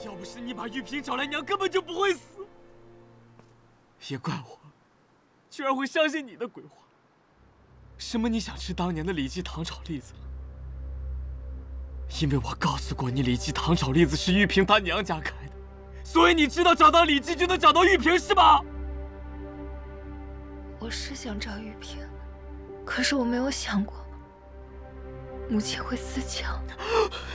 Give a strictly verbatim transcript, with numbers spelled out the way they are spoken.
要不是你把玉萍找来，娘根本就不会死。也怪我，居然会相信你的鬼话。什么你想吃当年的李记糖炒栗子了？因为我告诉过你，李记糖炒栗子是玉萍她娘家开的，所以你知道找到李记就能找到玉萍是吧？ 我是想找玉萍，可是我没有想过母亲会自强。